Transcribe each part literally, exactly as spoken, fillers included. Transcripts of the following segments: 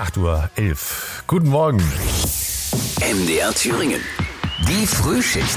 acht Uhr elf. Guten Morgen. M D R Thüringen. Die Frühschicht.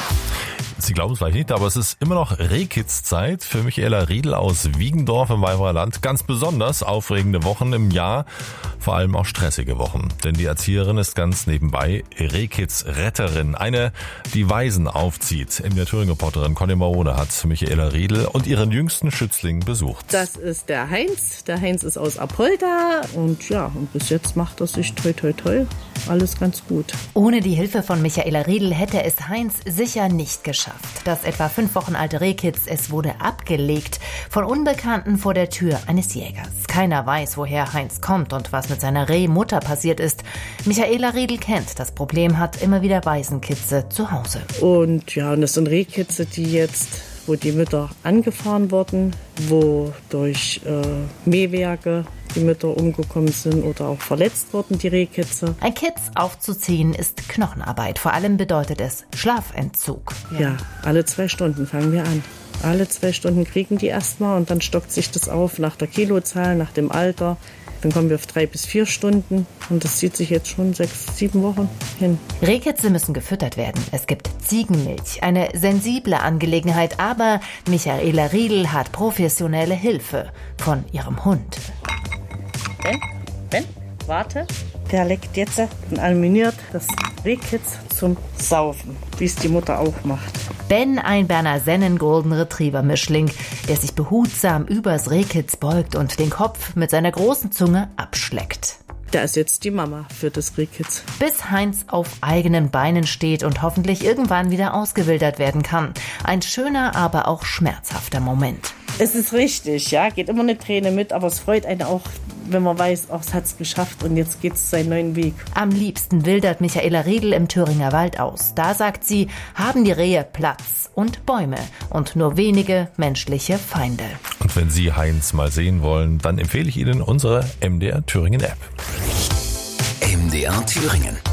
Sie glauben es vielleicht nicht, aber es ist immer noch Rehkitz-Zeit für Michaela Riedl aus Wiegendorf im Weimarer Land. Ganz besonders aufregende Wochen im Jahr, vor allem auch stressige Wochen. Denn die Erzieherin ist ganz nebenbei Rehkitz-Retterin. Eine, die Waisen aufzieht. M D R Thüringen-Reporterin Conny Marone hat Michaela Riedl und ihren jüngsten Schützling besucht. Das ist der Heinz. Der Heinz ist aus Apolda. Und ja, und bis jetzt macht er sich toi toi toi. Alles ganz gut. Ohne die Hilfe von Michaela Riedl hätte es Heinz sicher nicht geschafft. Das etwa fünf Wochen alte Rehkitz, es wurde abgelegt von Unbekannten vor der Tür eines Jägers. Keiner weiß, woher Heinz kommt und was mit seiner Rehmutter passiert ist. Michaela Riedl kennt das Problem, hat immer wieder Waisenkitze zu Hause. Und ja, und das sind Rehkitze, die jetzt, wo die Mütter angefahren wurden, wo durch äh, Mähwerke die Mütter umgekommen sind oder auch verletzt wurden, die Rehkitze. Ein Kitz aufzuziehen ist Knochenarbeit. Vor allem bedeutet es Schlafentzug. Ja, ja, alle zwei Stunden fangen wir an. Alle zwei Stunden kriegen die erstmal und dann stockt sich das auf nach der Kilozahl, nach dem Alter. Dann kommen wir auf drei bis vier Stunden und das zieht sich jetzt schon sechs, sieben Wochen hin. Rehkitze müssen gefüttert werden. Es gibt Ziegenmilch, eine sensible Angelegenheit, aber Michaela Riedl hat professionelle Hilfe von ihrem Hund. Ben, Ben, warte. Der leckt jetzt und aluminiert das Rehkitz zum Saufen, wie es die Mutter auch macht. Ben, ein Berner Sennen Golden Retriever Mischling, der sich behutsam übers Rehkitz beugt und den Kopf mit seiner großen Zunge abschleckt. Da ist jetzt die Mama für das Rehkitz. Bis Heinz auf eigenen Beinen steht und hoffentlich irgendwann wieder ausgewildert werden kann. Ein schöner, aber auch schmerzhafter Moment. Es ist richtig, ja, geht immer eine Träne mit, aber es freut einen auch, wenn man weiß, oh, es hat es geschafft und jetzt geht es seinen neuen Weg. Am liebsten wildert Michaela Riedl im Thüringer Wald aus. Da, sagt sie, haben die Rehe Platz und Bäume und nur wenige menschliche Feinde. Und wenn Sie Heinz mal sehen wollen, dann empfehle ich Ihnen unsere M D R Thüringen App. M D R Thüringen.